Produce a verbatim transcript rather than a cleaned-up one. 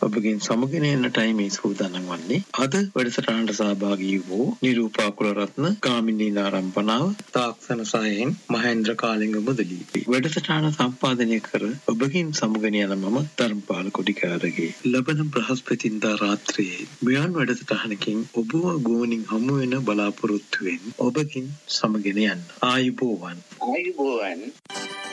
ඔබගෙන් සමගෙන යන්නටයි මේ සූදානම් වන්නේ. අද වැඩසටහනට සහභාගී වූ නිරූපා කුලරත්න, ගාමිණී නාරම්පනාව, තාක්ෂණ සායෙන් මහේන්ද්‍ර කාලිංග මුදලි. වැඩසටහන සම්පාදනය කර ඔබගෙන් සමගෙන යන මම ධර්මපාල කොටිකාරගේ. ලබන බ්‍රහස්පතින්දා රාත්‍රියේ මෙවන් වැඩසටහනකින් ඔබව ගෝනින් හමු වෙන බලාපොරොත්තුවෙන් ඔබකින් සමගෙන යන්න. ආයුබෝවන්. ආයුබෝවන්.